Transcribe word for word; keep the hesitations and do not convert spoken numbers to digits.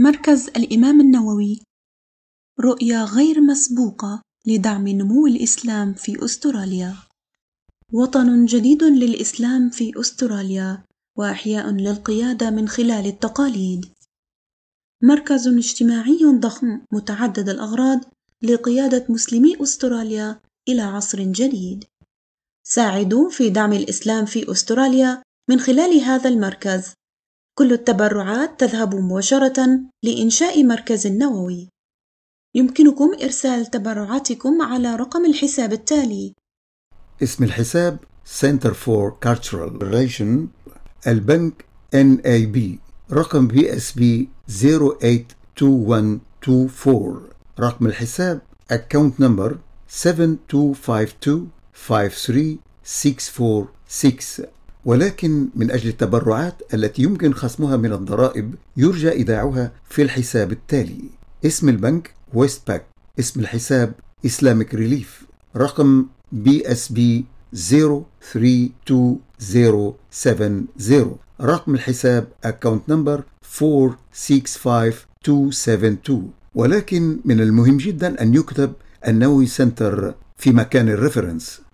مركز الإمام النووي رؤية غير مسبوقة لدعم نمو الإسلام في أستراليا. وطن جديد للإسلام في أستراليا وإحياء للقيادة من خلال التقاليد. مركز اجتماعي ضخم متعدد الأغراض لقيادة مسلمي أستراليا إلى عصر جديد. ساعدوا في دعم الإسلام في أستراليا من خلال هذا المركز. كل التبرعات تذهب مباشرة لإنشاء مركز النووي. يمكنكم إرسال تبرعاتكم على رقم الحساب التالي. اسم الحساب Center for Cultural Relation، البنك إن إيه بي، رقم بي إس بي صفر ثمانية اثنين واحد اثنين أربعة، رقم الحساب Account Number سبعة اثنين خمسة اثنين خمسة ثلاثة ستة أربعة ستة. ولكن من أجل التبرعات التي يمكن خصمها من الضرائب يرجى إيداعها في الحساب التالي. اسم البنك ويستباك، اسم الحساب Islamic Relief، رقم بي إس بي صفر ثلاثة اثنين صفر سبعة صفر، رقم الحساب Account Number أربعة ستة خمسة اثنين سبعة اثنين. ولكن من المهم جدا أن يكتب النووي سنتر في مكان الريفرنس.